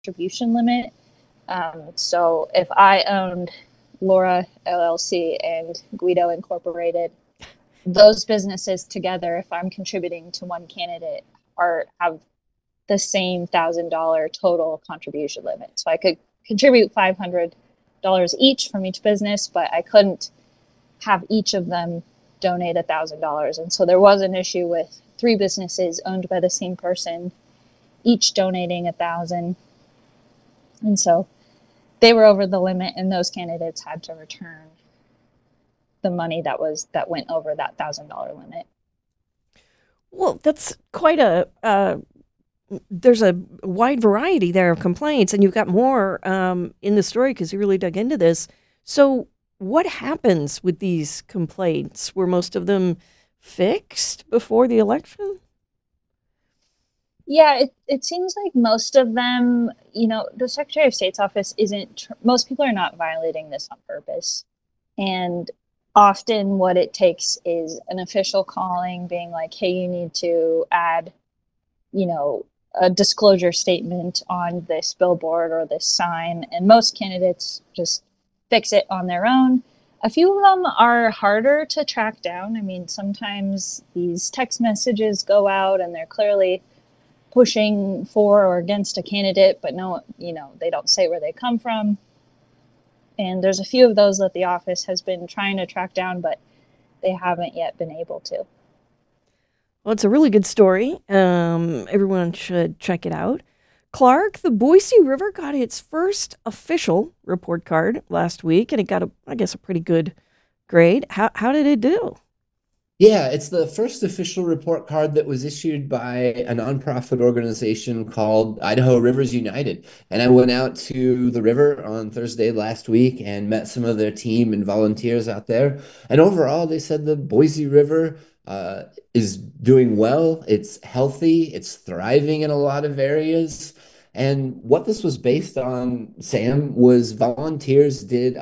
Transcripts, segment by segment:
contribution limit. So if I owned Laura LLC and Guido Incorporated, those businesses together, if I'm contributing to one candidate, are have the same $1,000 total contribution limit. So I could contribute $500 each from each business, but I couldn't have each of them donate $1,000. And so there was an issue with three businesses owned by the same person, each donating 1,000. And so they were over the limit, and those candidates had to return the money that went over that $1,000 limit. Well, that's quite a there's a wide variety there of complaints, and you've got more in the story because you really dug into this. So, what happens with these complaints? Were most of them fixed before the election? Yeah, it seems like most of them, the Secretary of State's office isn't, most people are not violating this on purpose. And often what it takes is an official calling, being like, hey, you need to add, you know, a disclosure statement on this billboard or this sign. And most candidates just fix it on their own. A few of them are harder to track down. I mean, sometimes these text messages go out and they're clearly pushing for or against a candidate, but no, they don't say where they come from. And there's a few of those that the office has been trying to track down, but they haven't yet been able to. Well, it's a really good story. Everyone should check it out. Clark, the Boise River got its first official report card last week, and it got, I guess, a pretty good grade. How did it do? Yeah, it's the first official report card that was issued by a nonprofit organization called Idaho Rivers United. And I went out to the river on Thursday last week and met some of their team and volunteers out there. And overall, they said the Boise River is doing well. It's healthy, it's thriving in a lot of areas. And what this was based on, Sam, was volunteers did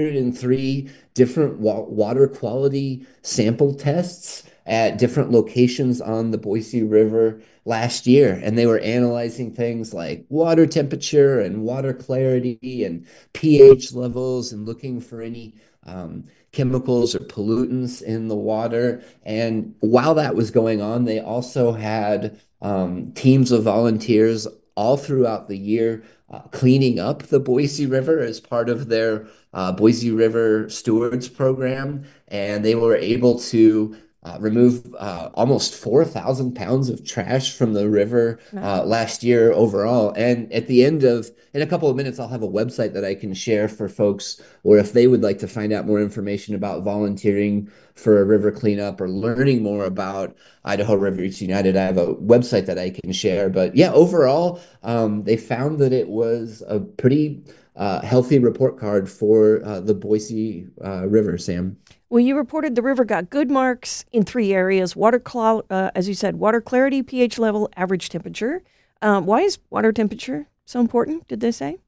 103 different water quality sample tests at different locations on the Boise River last year. And they were analyzing things like water temperature and water clarity and pH levels and looking for any chemicals or pollutants in the water. And while that was going on, they also had teams of volunteers all throughout the year cleaning up the Boise River as part of their Boise River Stewards program. And they were able to remove almost 4,000 pounds of trash from the river Wow. last year overall. And at the end of, in a couple of minutes, I'll have a website that I can share for folks, or if they would like to find out more information about volunteering for a river cleanup or learning more about Idaho Rivers United, I have a website that I can share. But yeah, overall, they found that it was a pretty healthy report card for the Boise River, Sam. Well, you reported the river got good marks in three areas: as you said, water clarity, pH level, average temperature. Why is water temperature so important? Did they say?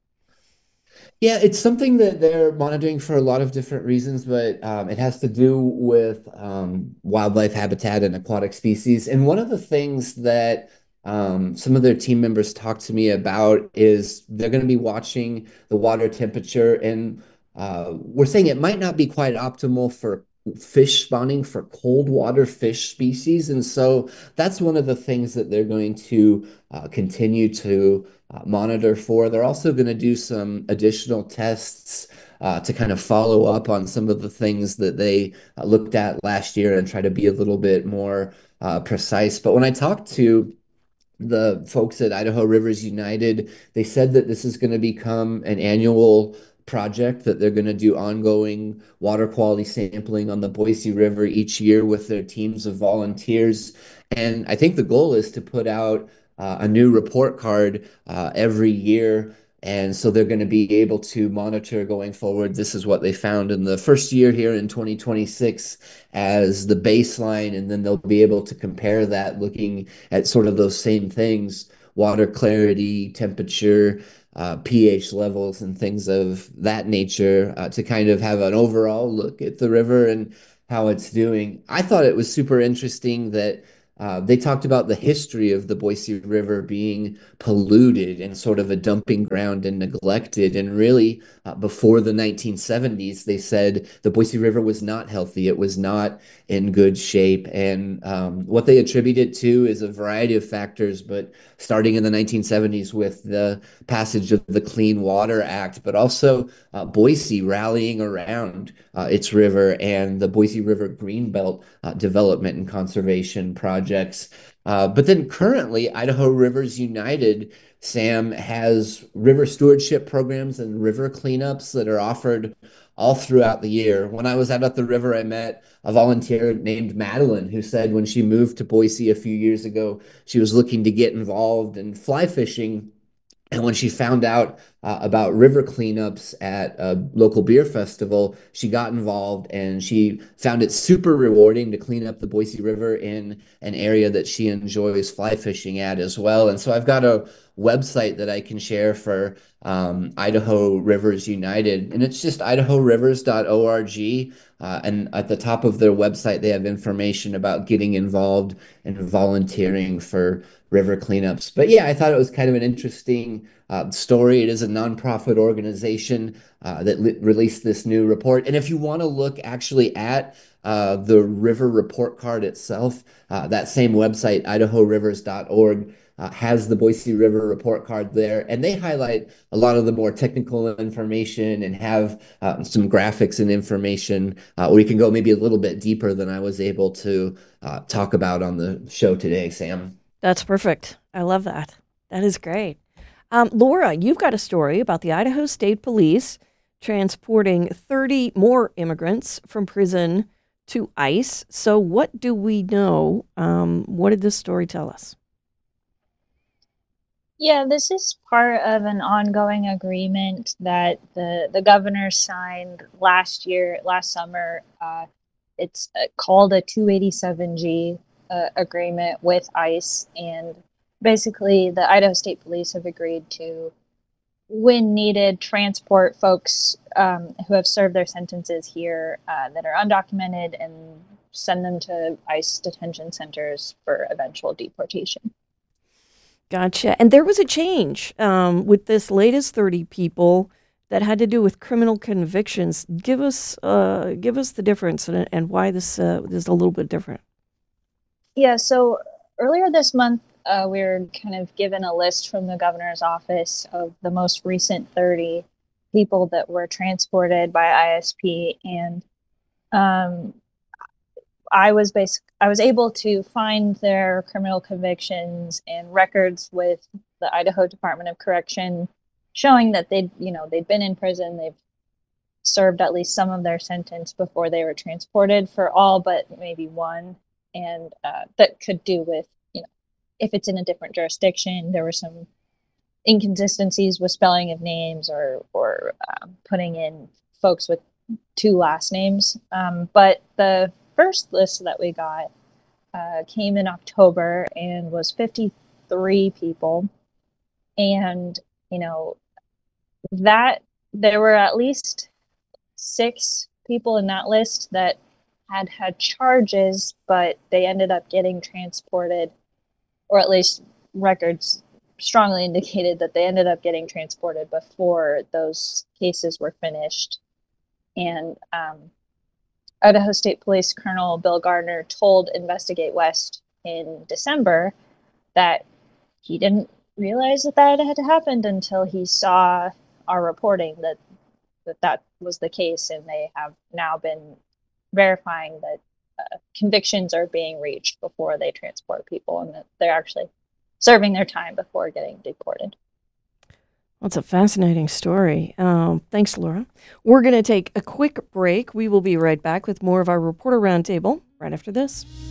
Yeah, it's something that they're monitoring for a lot of different reasons, but it has to do with wildlife habitat and aquatic species. And one of the things that some of their team members talked to me about is they're going to be watching the water temperature, and we're saying it might not be quite optimal for fish spawning for cold water fish species. And so that's one of the things that they're going to continue to monitor for. They're also going to do some additional tests to kind of follow up on some of the things that they looked at last year and try to be a little bit more precise. But when I talked to the folks at Idaho Rivers United, they said that this is going to become an annual project, that they're going to do ongoing water quality sampling on the Boise River each year with their teams of volunteers. And I think the goal is to put out a new report card every year. And so they're going to be able to monitor going forward. This is what they found in the first year here in 2026 as the baseline. And then they'll be able to compare that looking at sort of those same things: water clarity, temperature, pH levels, and things of that nature to kind of have an overall look at the river and how it's doing. I thought it was super interesting that They talked about the history of the Boise River being polluted and sort of a dumping ground and neglected. And really, before the 1970s, they said the Boise River was not healthy. It was not in good shape. And what they attribute it to is a variety of factors, but starting in the 1970s with the passage of the Clean Water Act, but also Boise rallying around its river and the Boise River Greenbelt development and conservation projects. But then currently, Idaho Rivers United, Sam, has river stewardship programs and river cleanups that are offered all throughout the year. When I was out at the river, I met a volunteer named Madeline who said when she moved to Boise a few years ago, she was looking to get involved in fly fishing. And when she found out about river cleanups at a local beer festival, she got involved and she found it super rewarding to clean up the Boise River in an area that she enjoys fly fishing at as well. And so I've got a website that I can share for Idaho Rivers United, and it's just idahorivers.org. And at the top of their website, they have information about getting involved and volunteering for river cleanups. But yeah, I thought it was kind of an interesting story. It is a nonprofit organization that released this new report. And if you want to look actually at the river report card itself, that same website, idahorivers.org, has the Boise River report card there. And they highlight a lot of the more technical information and have some graphics and information where you can go maybe a little bit deeper than I was able to talk about on the show today, Sam. That's perfect. I love that. That is great. Laura, you've got a story about the Idaho State Police transporting 30 more immigrants from prison to ICE. So what do we know? What did this story tell us? Yeah, this is part of an ongoing agreement that the governor signed last summer. It's called a 287G agreement with ICE, and basically the Idaho State Police have agreed to, when needed, transport folks who have served their sentences here that are undocumented and send them to ICE detention centers for eventual deportation. Gotcha. And there was a change with this latest 30 people that had to do with criminal convictions. Give us the difference and why this is a little bit different. Yeah, so earlier this month, we were kind of given a list from the governor's office of the most recent 30 people that were transported by ISP, and I was able to find their criminal convictions and records with the Idaho Department of Correction, showing that they'd been in prison, they've served at least some of their sentence before they were transported, for all but maybe one, and that could do with if it's in a different jurisdiction. There were some inconsistencies with spelling of names or putting in folks with two last names. But the first list that we got came in October and was 53 people. And, that there were at least 6 people in that list that had charges, but they ended up getting transported, or at least records strongly indicated that they ended up getting transported before those cases were finished. And Idaho State Police Colonel Bill Gardner told Investigate West in December that he didn't realize that had happened until he saw our reporting that was the case, and they have now been verifying that convictions are being reached before they transport people, and that they're actually serving their time before getting deported. That's a fascinating story. Thanks, Laura. We're going to take a quick break. We will be right back with more of our Reporter Roundtable right after this.